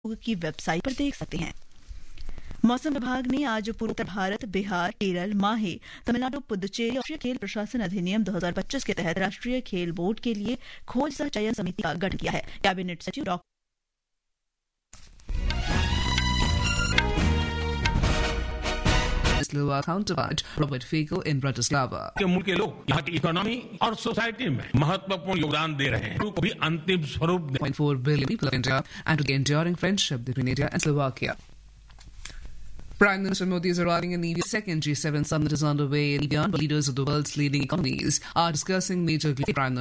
की वेबसाइट पर देख सकते हैं। मौसम विभाग ने आज पूर्वोत्तर भारत, बिहार, केरल, माहे, तमिलनाडु, पुदुचेरी राष्ट्रीय खेल प्रशासन अधिनियम 2025 के तहत राष्ट्रीय खेल बोर्ड के लिए खोज सह चयन समिति का गठन किया है। कैबिनेट सचिव डॉ Slovak counterpart Robert Fico in Bratislava. के मुल्क के लोग यहाँ की इकोनॉमी और सोसाइटी में महत्वपूर्ण योगदान दे रहे हैं। को भी अंतिम स्वरूप 0.4 billion people of India and to the enduring friendship between India and Slovakia. Prime Minister Modi is arriving in India's second G7 summit is underway in India. Leaders of the world's leading economies are discussing major Prime